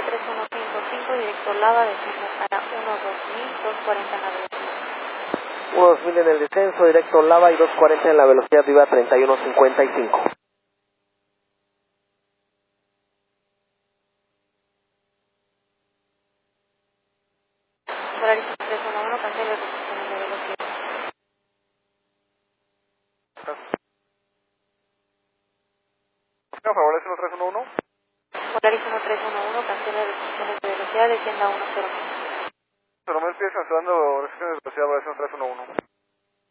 Viva 3155, director Lava, desciende para 12000, 240 en la velocidad. 12000 en el descenso, directo Lava y 240 en la velocidad Viva 3155. Volaris 311, cancela restricciones de velocidad. Por favor, es 1311. Volaris 1311, cancela restricciones de velocidad, descienda a 10. Pero me estoy censurando restricciones de velocidad, Volaris 1311.